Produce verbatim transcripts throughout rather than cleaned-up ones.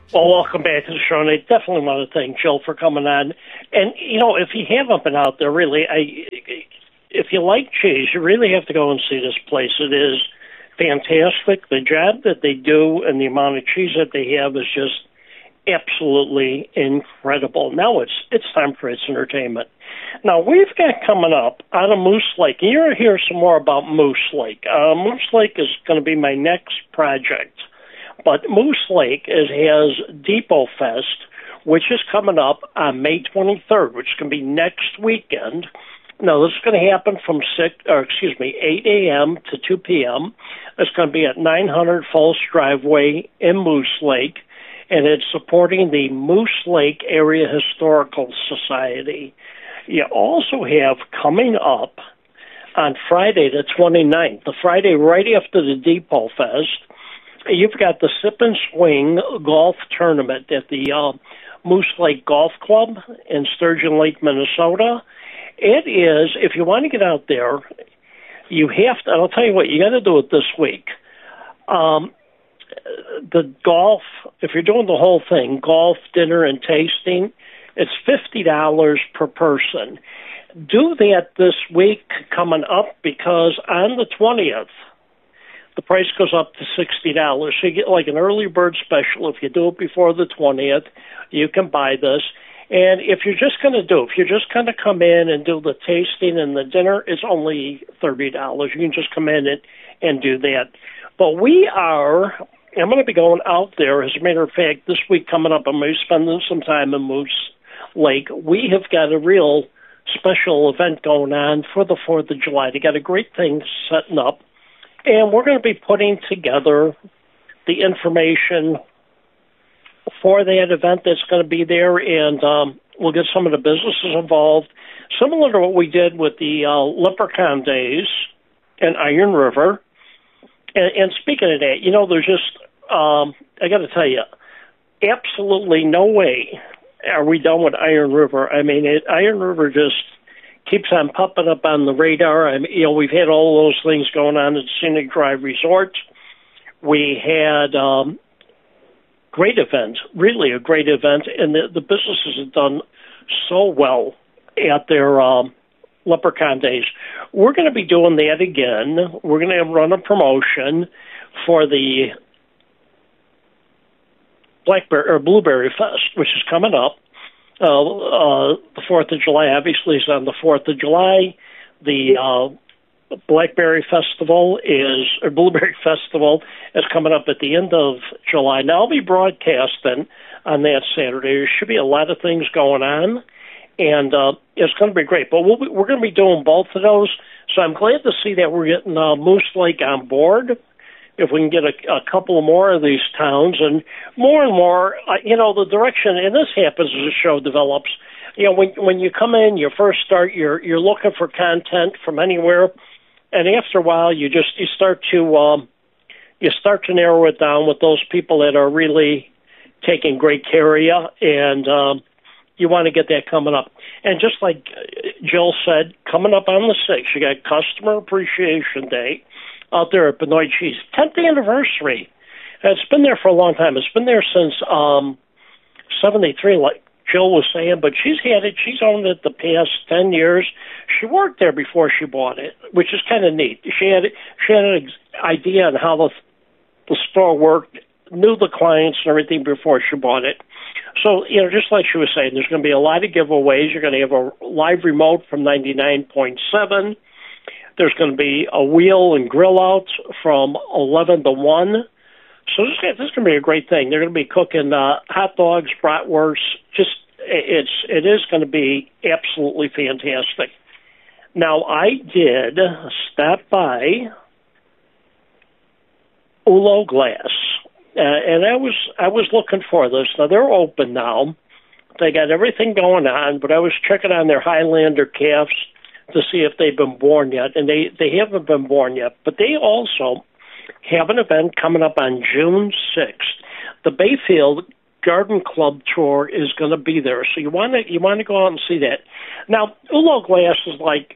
Well, welcome back to the show, and I definitely want to thank Jill for coming on. And, you know, if you haven't been out there, really, I, if you like cheese, you really have to go and see this place. It is fantastic. The job that they do and the amount of cheese that they have is just absolutely incredible. Now it's it's time for its entertainment. Now, we've got coming up out of Moose Lake, and you're going to hear some more about Moose Lake. Uh, Moose Lake is going to be my next project. But Moose Lake is, has Depot Fest, which is coming up on May twenty-third, which is going to be next weekend. Now, this is going to happen from six, or excuse me, eight a.m. to two p.m. It's going to be at nine hundred Falls Driveway in Moose Lake, and it's supporting the Moose Lake Area Historical Society. You also have coming up on Friday the twenty-ninth, the Friday right after the Depot Fest, you've got the Sip and Swing Golf Tournament at the uh, Moose Lake Golf Club in Sturgeon Lake, Minnesota. It is, if you want to get out there, you have to, and I'll tell you what, you got to do it this week. Um, the golf, if you're doing the whole thing, golf, dinner, and tasting, it's fifty dollars per person. Do that this week coming up, because on the twentieth, the price goes up to sixty dollars. So you get like an early bird special. If you do it before the twentieth, you can buy this. And if you're just going to do, if you're just going to come in and do the tasting and the dinner, it's only thirty dollars. You can just come in and, and do that. But we are, I'm going to be going out there. As a matter of fact, this week coming up, I'm going to be spending some time in Moose Lake. We have got a real special event going on for the fourth of July. They got a great thing setting up. And we're going to be putting together the information for that event that's going to be there, and um, we'll get some of the businesses involved, similar to what we did with the uh, Leprechaun Days in Iron River. And, and speaking of that, you know, there's just, um, I got to tell you, absolutely no way are we done with Iron River. I mean, it, Iron River just keeps on popping up on the radar. I mean, you know, we've had all those things going on at Scenic Drive Resort. We had um, great events, really a great event, and the, the businesses have done so well at their um, Leprechaun Days. We're going to be doing that again. We're going to run a promotion for the Blackberry or Blueberry Fest, which is coming up. Uh, uh, the fourth of July, obviously, is on the fourth of July. The uh, Blackberry Festival is, or Blueberry Festival is coming up at the end of July. Now, I'll be broadcasting on that Saturday. There should be a lot of things going on, and uh, it's going to be great. But we'll be, we're going to be doing both of those, so I'm glad to see that we're getting uh, Moose Lake on board. If we can get a, a couple more of these towns, and more and more, uh, you know, the direction, and this happens as the show develops. You know, when when you come in, you first start, you're you're looking for content from anywhere, and after a while, you just you start to um, you start to narrow it down with those people that are really taking great care of you, and um, you want to get that coming up. And just like Jill said, coming up on the sixth, you got Customer Appreciation Day out there at Benoit Cheese, tenth anniversary. And it's been there for a long time. It's been there since um, seventy-three, like Jill was saying, but she's had it, she's owned it the past ten years. She worked there before she bought it, which is kind of neat. She had she had an idea on how the, the store worked, knew the clients and everything before she bought it. So, you know, just like she was saying, there's going to be a lot of giveaways. You're going to have a live remote from ninety-nine point seven. There's going to be a wheel and grill out from eleven to one. So this, this is going to be a great thing. They're going to be cooking uh, hot dogs, bratwurst. Just it's it is going to be absolutely fantastic. Now, I did stop by Ulo Glass, uh, and I was I was looking for this. Now they're open now. They got everything going on, but I was checking on their Highlander calves to see if they've been born yet, and they, they haven't been born yet. But they also have an event coming up on June sixth. The Bayfield Garden Club Tour is going to be there, so you want to you want to go out and see that. Now, Ulo Glass is like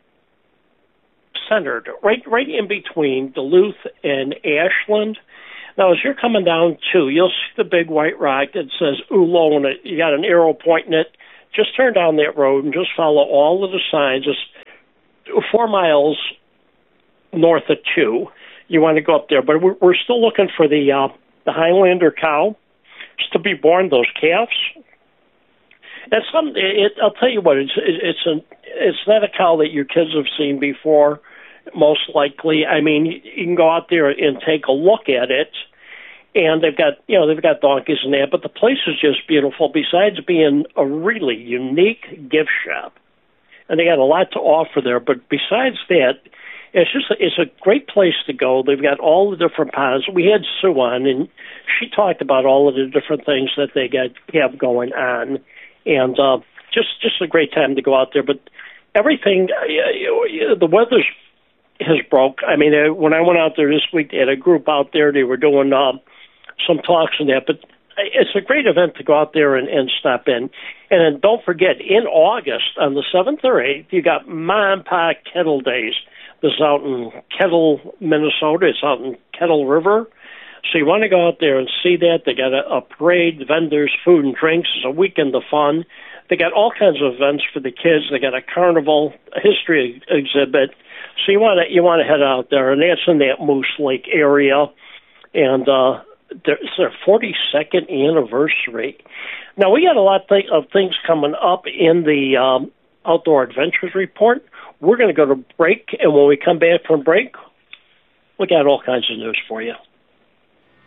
centered right right in between Duluth and Ashland. Now, as you're coming down, too, you'll see the big white rock that says Oolong. You got an arrow pointing it. Just turn down that road and just follow all of the signs. It's four miles north of two. You want to go up there. But we're, we're still looking for the uh, the Highlander cow. It's to be born, those calves. That's some. It, I'll tell you what. It's it, it's a. It's not a cow that your kids have seen before. Most likely, I mean, you can go out there and take a look at it, and they've got, you know, they've got donkeys and that. But the place is just beautiful. Besides being a really unique gift shop, and they got a lot to offer there. But besides that, it's just it's a great place to go. They've got all the different ponds. We had Sue on, and she talked about all of the different things that they got have going on, and uh, just just a great time to go out there. But everything, uh, the weather's has broke. I mean, uh, when I went out there this week, they had a group out there. They were doing uh, some talks and that. But it's a great event to go out there and, and stop in. And then don't forget, in August, on the seventh or eighth, you got Ma and Pa Kettle Days. This is out in Kettle, Minnesota. It's out in Kettle River. So you want to go out there and see that. They got a, a parade, vendors, food and drinks. It's a weekend of fun. They got all kinds of events for the kids. They got a carnival, a history exhibit. So you want to you want to head out there, and that's in that Moose Lake area, and uh, it's their forty-second anniversary. Now we got a lot th- of things coming up in the um, Outdoor Adventures Report. We're going to go to break, and when we come back from break, we got all kinds of news for you.